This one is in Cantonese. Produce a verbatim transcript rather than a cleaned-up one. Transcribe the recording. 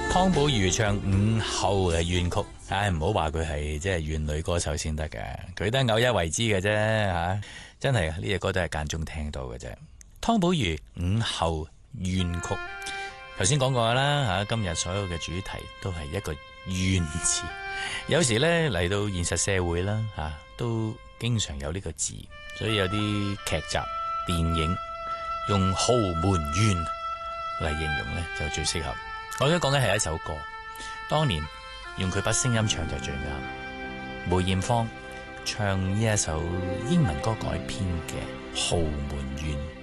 湯寶如唱午後嘅怨曲，唉，唔好話佢係即係怨女歌手先得嘅，佢都係偶一為之嘅啫吓，真係呢隻歌都係間中聽到嘅啫。湯寶如午後怨曲，頭先講過啦吓，今日所有嘅主題都係一個怨字，有時呢嚟到現實社會啦吓，都經常有呢個字，所以有啲劇集、電影用豪門怨嚟形容呢，就最適合。我想講嘅係一首歌，當年用佢把聲音唱就最啱。梅艷芳唱呢一首英文歌改編嘅《豪門怨》。